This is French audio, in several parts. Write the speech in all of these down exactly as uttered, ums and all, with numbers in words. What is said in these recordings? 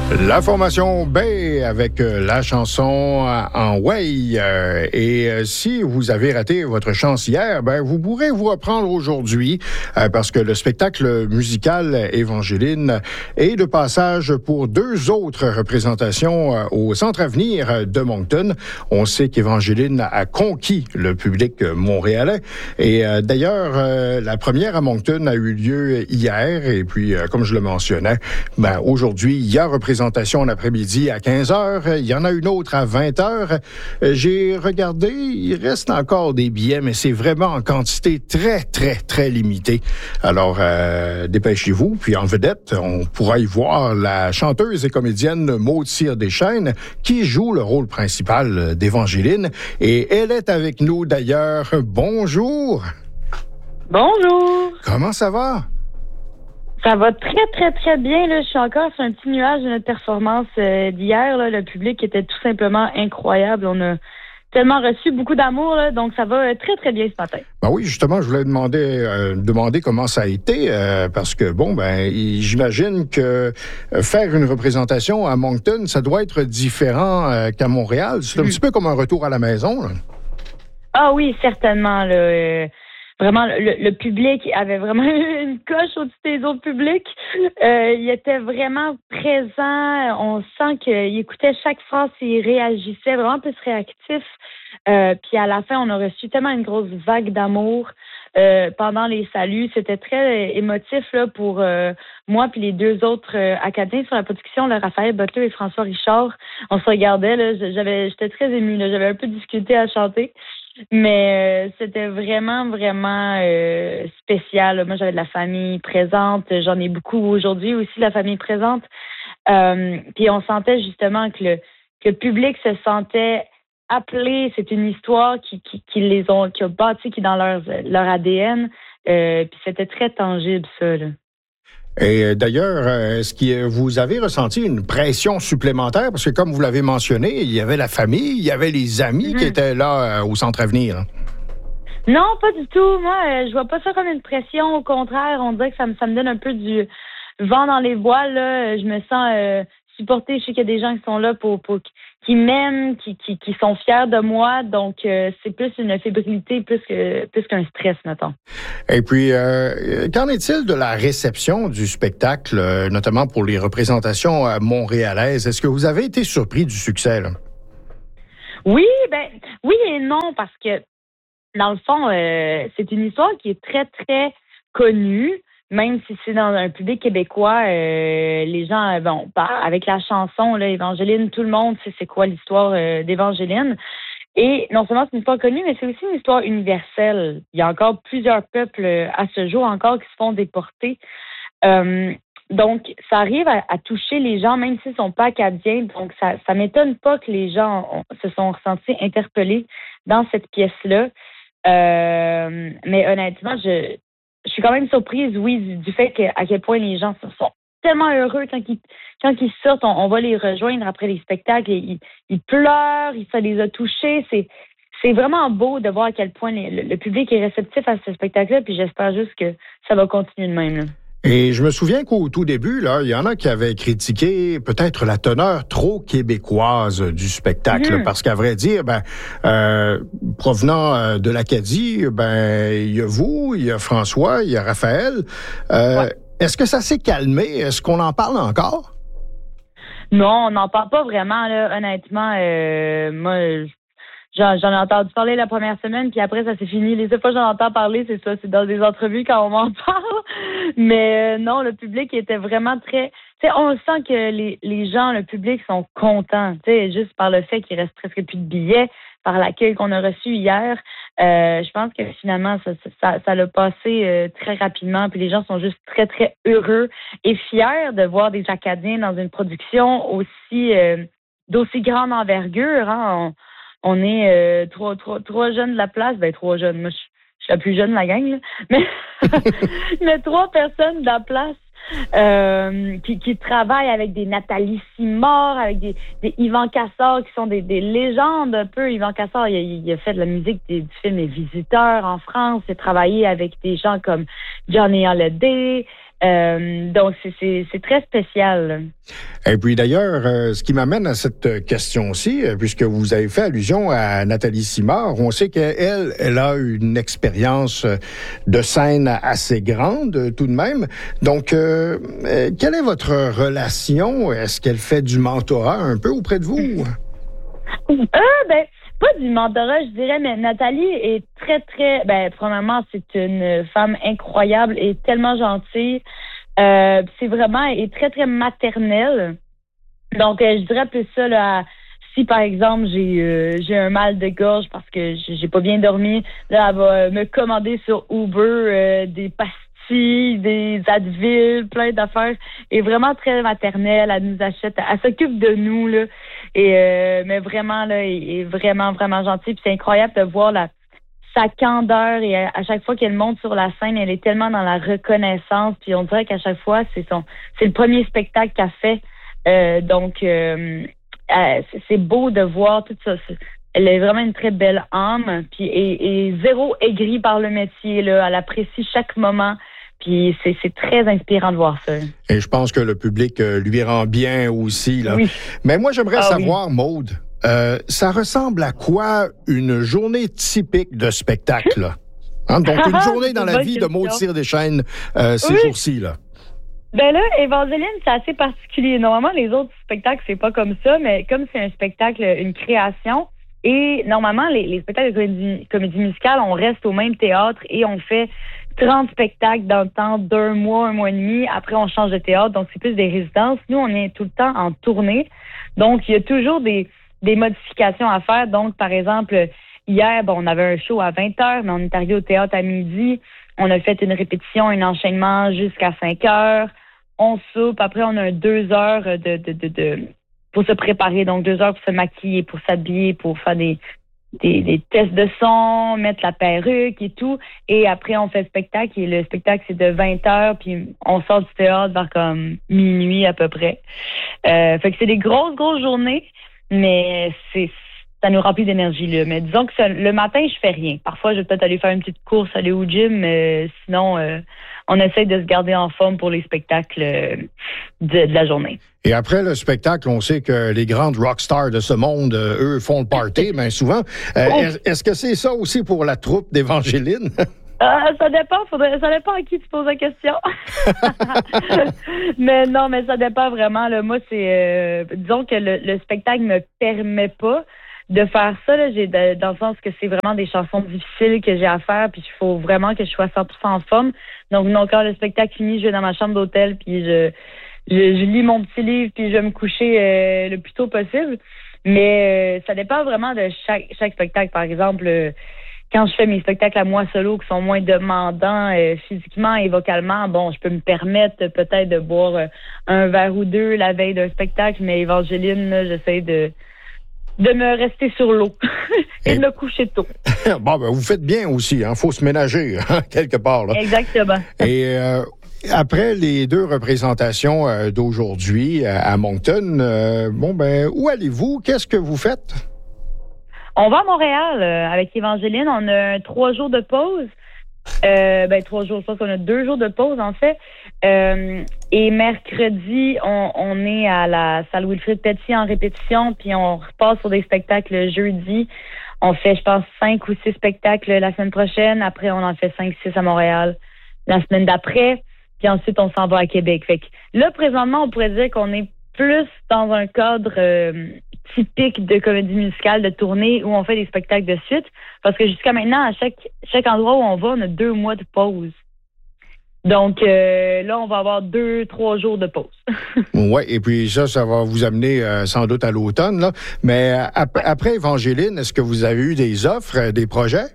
La formation B avec euh, la chanson euh, En Way. Euh, et euh, si vous avez raté votre chance hier, ben vous pourrez vous reprendre aujourd'hui euh, parce que le spectacle musical Évangeline est de passage pour deux autres représentations euh, au Centre Avenir de Moncton. On sait qu'Évangeline a conquis le public montréalais. Et euh, d'ailleurs, euh, la première à Moncton a eu lieu hier. Et puis, euh, comme je le mentionnais, ben, aujourd'hui, il y a représentation en après-midi à quinze heures. Il y en a une autre à vingt heures. J'ai regardé, il reste encore des billets, mais c'est vraiment en quantité très, très, très limitée. Alors, euh, dépêchez-vous. Puis en vedette, on pourra y voir la chanteuse et comédienne Maude Cyr-Deschênes qui joue le rôle principal d'Évangeline. Et elle est avec nous d'ailleurs. Bonjour! Bonjour! Comment ça va? Ça va très, très, très bien. Là. Je suis encore sur un petit nuage de notre performance euh, d'hier. Là. Le public était tout simplement incroyable. On a tellement reçu beaucoup d'amour, là, donc ça va très, très bien ce matin. Ben oui, justement, je voulais demander, euh, demander comment ça a été, euh, parce que, bon, ben, j'imagine que faire une représentation à Moncton, ça doit être différent euh, qu'à Montréal. C'est un mmh. petit peu comme un retour à la maison, là. Ah oui, certainement, là. Euh... Vraiment, le, le public avait vraiment une coche au-dessus des autres publics. Euh, il était vraiment présent. On sent qu'il écoutait chaque phrase et il réagissait, vraiment plus réactif. Euh, puis à la fin, on a reçu tellement une grosse vague d'amour euh, pendant les saluts. C'était très émotif là, pour euh, moi puis les deux autres euh, acadiens sur la production, là, Raphaël Butler et François Richard. On se regardait, là, j'avais, j'étais très émue. Là, j'avais un peu discuté à chanter. Mais euh, c'était vraiment, vraiment euh, spécial. Moi, j'avais de la famille présente. J'en ai beaucoup aujourd'hui aussi, de la famille présente. Euh, puis on sentait justement que le, que le public se sentait appelé. C'est une histoire qui, qui, qui les ont qui a bâti, qui est dans leur, leur A D N. Euh, puis c'était très tangible, ça, là. Et d'ailleurs, est-ce que vous avez ressenti une pression supplémentaire? Parce que comme vous l'avez mentionné, il y avait la famille, il y avait les amis mmh. qui étaient là euh, au Centre Avenir. Non, pas du tout. Moi, euh, je vois pas ça comme une pression. Au contraire, on dirait que ça me, ça me donne un peu du vent dans les voiles. Là. Je me sens euh, supportée. Je sais qu'il y a des gens qui sont là pour, pour qui m'aiment, qui, qui, qui sont fiers de moi. Donc, euh, c'est plus une fébrilité plus que plus qu'un stress, mettons. Et puis, euh, qu'en est-il de la réception du spectacle, euh, notamment pour les représentations euh, montréalaises? Est-ce que vous avez été surpris du succès, là? Oui, ben oui et non, parce que dans le fond, euh, c'est une histoire qui est très, très connue. Même si c'est dans un public québécois, euh, les gens, bon, avec la chanson, là, Évangeline, tout le monde sait c'est quoi l'histoire euh, d'Évangeline. Et non seulement c'est une histoire connue, mais c'est aussi une histoire universelle. Il y a encore plusieurs peuples à ce jour encore qui se font déporter. Euh, donc, ça arrive à, à toucher les gens, même s'ils ne sont pas acadiens. Donc, ça ça m'étonne pas que les gens ont, se sont ressentis interpellés dans cette pièce-là. Euh, mais honnêtement, je... Je suis quand même surprise, oui, du, du fait que, à quel point les gens sont tellement heureux quand ils, quand ils sortent. On, on va les rejoindre après les spectacles. Et ils, ils pleurent, ça les a touchés. C'est, c'est vraiment beau de voir à quel point les, le, le public est réceptif à ce spectacle-là. Puis j'espère juste que ça va continuer de même, là. Et je me souviens qu'au tout début, là, il y en a qui avaient critiqué peut-être la teneur trop québécoise du spectacle, mmh. parce qu'à vrai dire, ben, euh, provenant de l'Acadie, ben, il y a vous, il y a François, il y a Raphaël. Euh, ouais. Est-ce que ça s'est calmé? Est-ce qu'on en parle encore? Non, on n'en parle pas vraiment, là, honnêtement. Euh, moi, J'en, j'en ai entendu parler la première semaine, puis après, ça s'est fini. Les seules fois que j'en entends parler, c'est ça, c'est dans des entrevues quand on m'en parle. Mais euh, non, le public était vraiment très... Tu sais, on sent que les, les gens, le public sont contents, tu sais, juste par le fait qu'il reste presque plus de billets, par l'accueil qu'on a reçu hier. Euh, je pense que finalement, ça, ça, ça l'a passé euh, très rapidement, puis les gens sont juste très, très heureux et fiers de voir des Acadiens dans une production aussi euh, d'aussi grande envergure, hein. On, On est euh, trois, trois, trois jeunes de la place. Ben, trois jeunes. Moi, je, je suis la plus jeune de la gang, là. Mais, mais trois personnes de la place euh, qui, qui travaillent avec des Nathalie Simard, avec des, des Yvan Cassard, qui sont des, des légendes un peu. Yvan Cassard, il a, il a fait de la musique des, du film Les Visiteurs en France. Il a travaillé avec des gens comme Johnny Hallyday. Euh, donc, c'est, c'est, c'est très spécial. Et puis d'ailleurs, euh, ce qui m'amène à cette question-ci, euh, puisque vous avez fait allusion à Nathalie Simard, on sait qu'elle, elle a une expérience de scène assez grande, euh, tout de même. Donc, euh, euh, quelle est votre relation? Est-ce qu'elle fait du mentorat un peu auprès de vous? Euh, ben, pas du mentorat, je dirais, mais Nathalie est très, très... Ben, premièrement, c'est une femme incroyable et tellement gentille. Euh, c'est vraiment... Elle est très, très maternelle. Donc, euh, je dirais plus ça, là, si, par exemple, j'ai euh, j'ai un mal de gorge parce que j'ai pas bien dormi, là, elle va me commander sur Uber euh, des pastilles, des Advil, plein d'affaires. Elle est vraiment très maternelle. Elle nous achète... Elle s'occupe de nous, là. Et euh, mais vraiment, là, elle est vraiment, vraiment gentille. Puis c'est incroyable de voir la, sa candeur. Et à, à chaque fois qu'elle monte sur la scène, elle est tellement dans la reconnaissance. Puis on dirait qu'à chaque fois, c'est son c'est le premier spectacle qu'elle fait. Euh, donc, euh, euh, c'est, c'est beau de voir tout ça. C'est, elle est vraiment une très belle âme. Puis et, et zéro aigrie par le métier, là. Elle apprécie chaque moment. Puis c'est, c'est très inspirant de voir ça. Et je pense que le public euh, lui rend bien aussi, là. Oui. Mais moi, j'aimerais ah, savoir, oui. Maude, euh, ça ressemble à quoi une journée typique de spectacle, là? Hein? Donc, une journée dans la vie question. de Maude Cyr-Deschênes euh, ces oui. jours-ci, là. Ben là, Évangeline, c'est assez particulier. Normalement, les autres spectacles, c'est pas comme ça, mais comme c'est un spectacle, une création, et normalement, les, les spectacles de comédie, comédie musicale, on reste au même théâtre et on fait trente spectacles dans le temps d'un mois, un mois et demi. Après, on change de théâtre, donc c'est plus des résidences. Nous, on est tout le temps en tournée. Donc, il y a toujours des, des modifications à faire. Donc, par exemple, hier, bon, on avait un show à vingt heures, mais on est arrivé au théâtre à midi. On a fait une répétition, un enchaînement jusqu'à cinq heures. On soupe. Après, on a deux heures de, de, de, de pour se préparer. Donc, deux heures pour se maquiller, pour s'habiller, pour faire des... Des, des tests de son, mettre la perruque et tout. Et après, on fait le spectacle. Et le spectacle, c'est de vingt heures. Puis on sort du théâtre vers comme minuit à peu près. Euh, fait que c'est des grosses, grosses journées. Mais c'est ça nous remplit d'énergie, là. Mais disons que ça, le matin, je fais rien. Parfois, je vais peut-être aller faire une petite course, aller au gym. Mais sinon, euh, on essaie de se garder en forme pour les spectacles euh, de, de la journée. Et après le spectacle, on sait que les grandes rockstars de ce monde, euh, eux, font le party, bien souvent. Euh, oh. est, est-ce que c'est ça aussi pour la troupe d'Évangeline? Euh, ça dépend, faudrait, ça dépend à qui tu poses la question. mais non, mais ça dépend vraiment. Là. Moi, c'est... Euh, disons que le, le spectacle me permet pas de faire ça. Là. J'ai de, dans le sens que c'est vraiment des chansons difficiles que j'ai à faire, puis il faut vraiment que je sois cent pour cent en forme. Donc, non, quand le spectacle finit, je vais dans ma chambre d'hôtel, puis je... Je, je lis mon petit livre puis je vais me coucher euh, le plus tôt possible. Mais euh, ça dépend vraiment de chaque, chaque spectacle. Par exemple, euh, quand je fais mes spectacles à moi solo qui sont moins demandants euh, physiquement et vocalement, bon, je peux me permettre euh, peut-être de boire euh, un verre ou deux la veille d'un spectacle. Mais Évangeline, là, j'essaie de de me rester sur l'eau et, et de me coucher tôt. Bon, ben vous faites bien aussi. Hein? Faut se ménager hein, quelque part. Là. Exactement. Et euh, après les deux représentations euh, d'aujourd'hui euh, à Moncton, euh, bon ben où allez-vous? Qu'est-ce que vous faites? On va à Montréal euh, avec Évangeline. On a trois jours de pause. Euh, ben trois jours, je pense qu'on a deux jours de pause en fait. Euh, et mercredi, on, on est à la salle Wilfrid Petit en répétition, puis on repasse sur des spectacles jeudi. On fait, je pense, cinq ou six spectacles la semaine prochaine. Après, on en fait cinq, six à Montréal la semaine d'après. Puis ensuite, on s'en va à Québec. Fait que là, présentement, on pourrait dire qu'on est plus dans un cadre euh, typique de comédie musicale, de tournée, où on fait des spectacles de suite. Parce que jusqu'à maintenant, à chaque, chaque endroit où on va, on a deux mois de pause. Donc euh, là, on va avoir deux, trois jours de pause. Oui, et puis ça, ça va vous amener euh, sans doute à l'automne. Là. Mais ap- après Évangeline, est-ce que vous avez eu des offres, euh, des projets?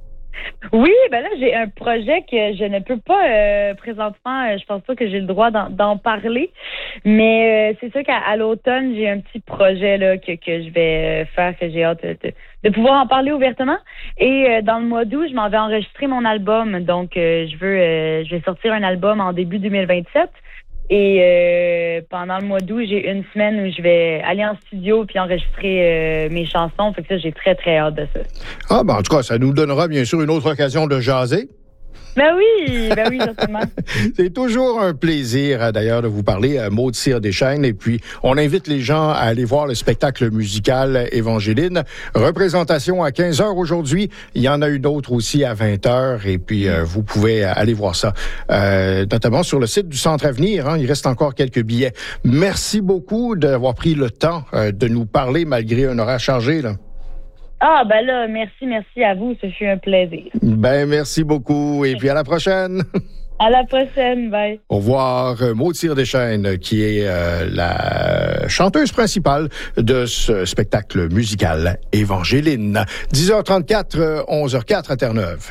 Oui, ben là, j'ai un projet que je ne peux pas euh, présentement, euh, je pense pas que j'ai le droit d'en, d'en parler, mais euh, c'est sûr qu'à à l'automne, j'ai un petit projet là que, que je vais faire, que j'ai hâte de, de pouvoir en parler ouvertement. Et euh, dans le mois d'août, je m'en vais enregistrer mon album, donc euh, je veux, euh, je vais sortir un album en début deux mille vingt-sept. Et euh, pendant le mois d'août, j'ai une semaine où je vais aller en studio puis enregistrer euh, mes chansons. Fait que ça, j'ai très, très hâte de ça. Ah, ben en tout cas, ça nous donnera bien sûr une autre occasion de jaser. Ben oui, ben oui, certainement. C'est toujours un plaisir, d'ailleurs, de vous parler, Maude Cyr-Deschênes. Et puis, on invite les gens à aller voir le spectacle musical Évangeline. Représentation à quinze heures aujourd'hui. Il y en a une autre aussi à vingt heures. Et puis, euh, vous pouvez aller voir ça, euh, notamment sur le site du Centre Avenir. Hein, il reste encore quelques billets. Merci beaucoup d'avoir pris le temps euh, de nous parler malgré un horaire chargé, là. Ah, ben là, merci, merci à vous. Ce fut un plaisir. Ben, merci beaucoup. Et puis, à la prochaine. À la prochaine. Bye. Au revoir. Maude Cyr-Deschênes, qui est euh, la chanteuse principale de ce spectacle musical Évangeline. dix heures trente-quatre, onze heures quatre à Terre-Neuve.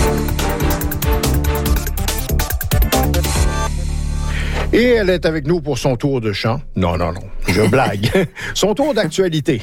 Et elle est avec nous pour son tour de chant. Non, non, non, je blague. Son tour d'actualité.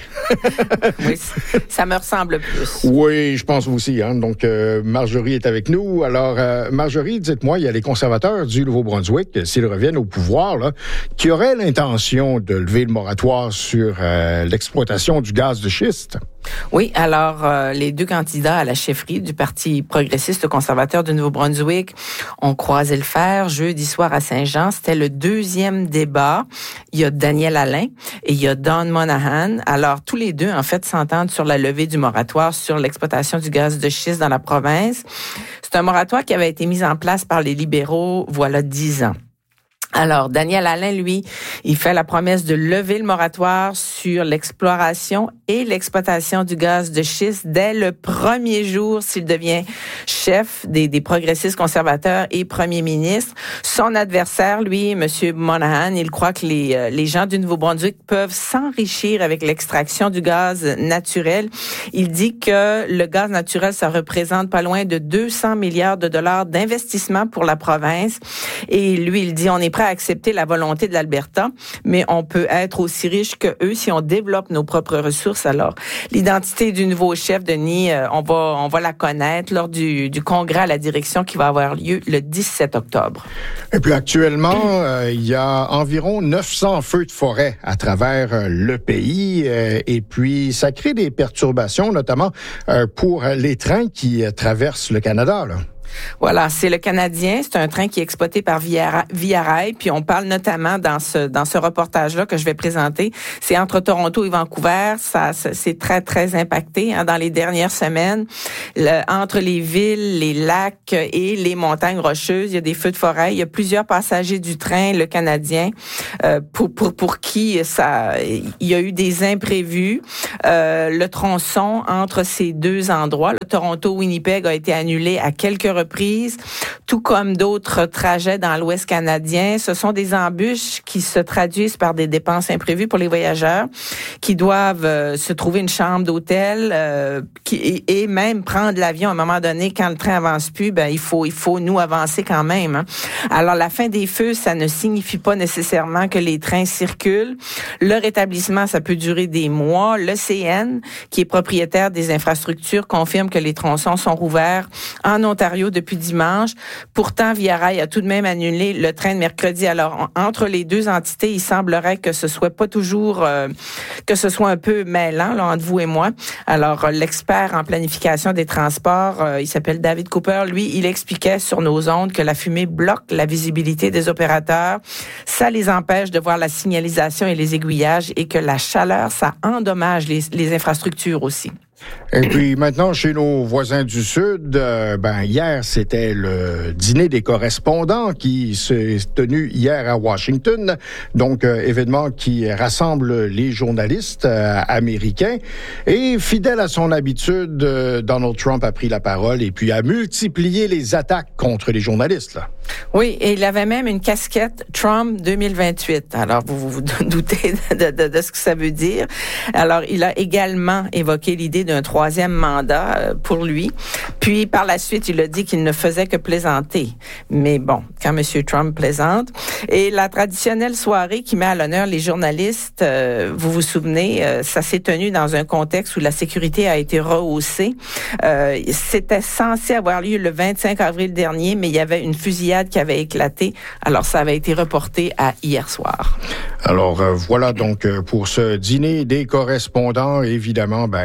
Oui, ça me ressemble plus. Oui, je pense aussi. Hein. Donc, euh, Marjorie est avec nous. Alors, euh, Marjorie, dites-moi, il y a les conservateurs du Nouveau-Brunswick, s'ils reviennent au pouvoir, là, qui auraient l'intention de lever le moratoire sur euh, l'exploitation du gaz de schiste. Oui, alors euh, les deux candidats à la chefferie du Parti progressiste conservateur du Nouveau-Brunswick ont croisé le fer jeudi soir à Saint-Jean. C'était le deuxième débat. Il y a Daniel Alain et il y a Don Monahan. Alors, tous les deux, en fait, s'entendent sur la levée du moratoire sur l'exploitation du gaz de schiste dans la province. C'est un moratoire qui avait été mis en place par les libéraux voilà dix ans. Alors, Daniel Alain, lui, il fait la promesse de lever le moratoire sur l'exploration et l'exploitation du gaz de schiste dès le premier jour s'il devient chef des, des progressistes conservateurs et premier ministre. Son adversaire, lui, M. Monahan, il croit que les, les gens du Nouveau-Brunswick peuvent s'enrichir avec l'extraction du gaz naturel. Il dit que le gaz naturel, ça représente pas loin de deux cents milliards de dollars d'investissement pour la province. Et lui, il dit, on est prêt à accepter la volonté de l'Alberta, mais on peut être aussi riche que eux si on développe nos propres ressources. Alors, l'identité du nouveau chef, Denis, euh, on va on va la connaître lors du, du congrès à la direction qui va avoir lieu le dix-sept octobre. Et puis actuellement, euh, il y a environ neuf cents feux de forêt à travers euh, le pays, euh, et puis ça crée des perturbations, notamment euh, pour les trains qui euh, traversent le Canada, là. Voilà, c'est le Canadien. C'est un train qui est exploité par Via, Via Rail. Puis on parle notamment dans ce dans ce reportage-là que je vais présenter. C'est entre Toronto et Vancouver. Ça, ça c'est très très impacté hein, dans les dernières semaines. Le, entre les villes, les lacs et les montagnes rocheuses, il y a des feux de forêt. Il y a plusieurs passagers du train, le Canadien, euh, pour pour pour qui ça, il y a eu des imprévus. Euh, le tronçon entre ces deux endroits, le Toronto-Winnipeg, a été annulé à quelques reprises. Reprise, tout comme d'autres trajets dans l'Ouest canadien. Ce sont des embûches qui se traduisent par des dépenses imprévues pour les voyageurs qui doivent euh, se trouver une chambre d'hôtel euh, qui, et, et même prendre l'avion à un moment donné quand le train avance plus. Ben il faut il faut nous avancer quand même. Hein. Alors la fin des feux, ça ne signifie pas nécessairement que les trains circulent. Le rétablissement, ça peut durer des mois. L'E C N, qui est propriétaire des infrastructures, confirme que les tronçons sont rouverts en Ontario depuis dimanche. Pourtant, Via Rail a tout de même annulé le train de mercredi. Alors, entre les deux entités, il semblerait que ce soit pas toujours, euh, que ce soit un peu mêlant, là, entre vous et moi. Alors, l'expert en planification des transports, euh, il s'appelle David Cooper, lui, il expliquait sur nos ondes que la fumée bloque la visibilité des opérateurs. Ça les empêche de voir la signalisation et les aiguillages et que la chaleur, ça endommage les, les infrastructures aussi. Et puis maintenant, chez nos voisins du Sud, euh, ben hier, c'était le dîner des correspondants qui s'est tenu hier à Washington. Donc, euh, événement qui rassemble les journalistes euh, américains. Et fidèle à son habitude, euh, Donald Trump a pris la parole et puis a multiplié les attaques contre les journalistes, là. Oui, et il avait même une casquette Trump deux mille vingt-huit. Alors, vous vous, vous doutez de, de, de ce que ça veut dire. Alors, il a également évoqué l'idée d'un troisième mandat pour lui. Puis, par la suite, il a dit qu'il ne faisait que plaisanter. Mais bon, quand M. Trump plaisante. Et la traditionnelle soirée qui met à l'honneur les journalistes, euh, vous vous souvenez, euh, ça s'est tenu dans un contexte où la sécurité a été rehaussée. Euh, c'était censé avoir lieu le vingt-cinq avril dernier, mais il y avait une fusillade qui avait éclaté. Alors, ça avait été reporté à hier soir. Alors, euh, voilà donc euh, pour ce dîner des correspondants. Évidemment, ben,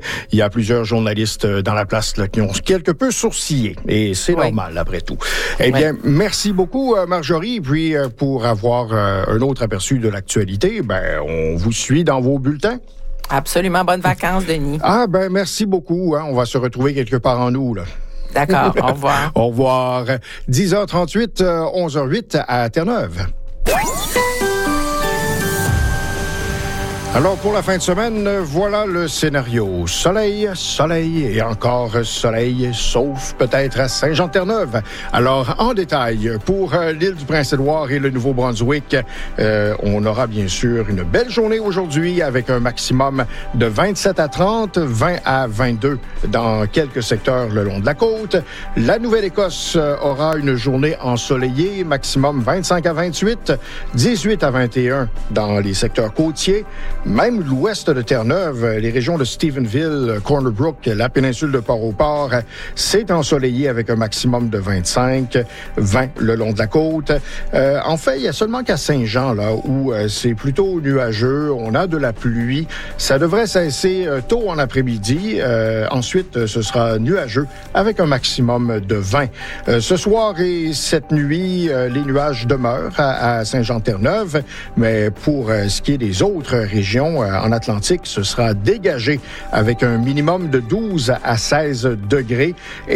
il y a plusieurs journalistes dans la place là, qui ont quelque peu sourcillé. Et c'est oui. normal, après tout. Eh bien, oui. merci beaucoup, Marjorie. Puis, pour avoir un autre aperçu de l'actualité, ben, on vous suit dans vos bulletins. Absolument. Bonnes vacances, Denis. Ah, ben, merci beaucoup. Hein. On va se retrouver quelque part en nous, là. D'accord. Au revoir. Au revoir. dix heures trente-huit, onze heures huit à Terre-Neuve. Alors, pour la fin de semaine, voilà le scénario. Soleil, soleil et encore soleil, sauf peut-être à Saint-Jean-Terre-Neuve. Alors, en détail, pour euh, l'île du Prince-Édouard et le Nouveau-Brunswick, euh, on aura bien sûr une belle journée aujourd'hui avec un maximum de vingt-sept à trente, vingt à vingt-deux dans quelques secteurs le long de la côte. La Nouvelle-Écosse euh, aura une journée ensoleillée, maximum vingt-cinq à vingt-huit, dix-huit à vingt et un dans les secteurs côtiers. Même l'ouest de Terre-Neuve, les régions de Stephenville, Corner Brook, la péninsule de Port-au-Port, c'est ensoleillé avec un maximum de vingt-cinq, vingt le long de la côte. Euh, en fait, il y a seulement qu'à Saint-Jean, là, où euh, c'est plutôt nuageux, on a de la pluie. Ça devrait cesser euh, tôt en après-midi. Euh, ensuite, ce sera nuageux avec un maximum de vingt. Euh, ce soir et cette nuit, euh, les nuages demeurent à, à Saint-Jean-Terre-Neuve, mais pour euh, ce qui est des autres régions, en Atlantique, ce sera dégagé avec un minimum de douze à seize degrés.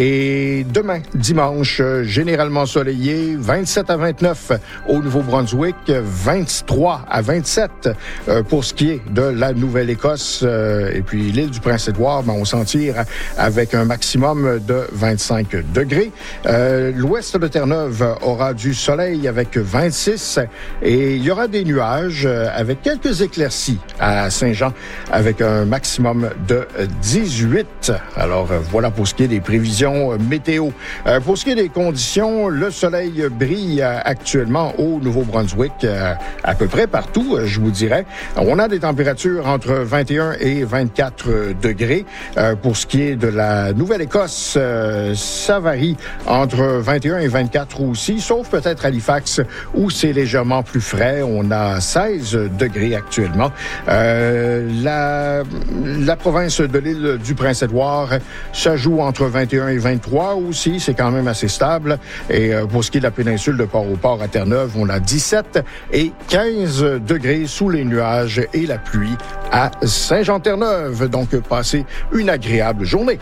Et demain, dimanche, généralement ensoleillé, vingt-sept à vingt-neuf au Nouveau-Brunswick, vingt-trois à vingt-sept pour ce qui est de la Nouvelle-Écosse. Et puis l'île du Prince-Édouard, ben, on s'en tire avec un maximum de vingt-cinq degrés. Euh, l'ouest de Terre-Neuve aura du soleil avec vingt-six et il y aura des nuages avec quelques éclaircies à Saint-Jean avec un maximum de dix-huit. Alors, voilà pour ce qui est des prévisions météo. Euh, pour ce qui est des conditions, le soleil brille actuellement au Nouveau-Brunswick, euh, à peu près partout, je vous dirais. On a des températures entre vingt et un et vingt-quatre degrés. Euh, pour ce qui est de la Nouvelle-Écosse, euh, ça varie entre vingt et un et vingt-quatre aussi, sauf peut-être Halifax, où c'est légèrement plus frais. On a seize degrés actuellement. Euh, la, la province de l'île du Prince-Édouard, ça joue entre vingt et un et vingt-trois aussi, c'est quand même assez stable. Et euh, pour ce qui est de la péninsule de Port-au-Port à Terre-Neuve, on a dix-sept et quinze degrés sous les nuages et la pluie à Saint-Jean-Terre-Neuve. Donc, passez une agréable journée.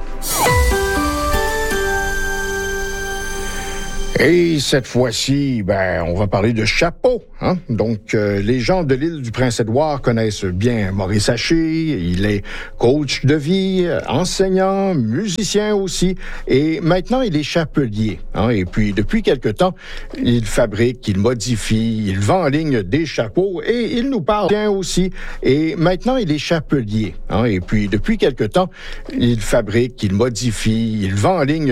Et cette fois-ci, ben, on va parler de chapeau. Hein? Donc, euh, les gens de l'île du Prince-Édouard connaissent bien Maurice Haché. Il est coach de vie, enseignant, musicien aussi. Et maintenant, il est chapelier. Hein? Et puis, depuis quelque temps, il fabrique, il modifie, il vend en ligne des chapeaux et il nous parle bien aussi. Et maintenant, il est chapelier. Hein? Et puis, depuis quelque temps, il fabrique, il modifie, il vend en ligne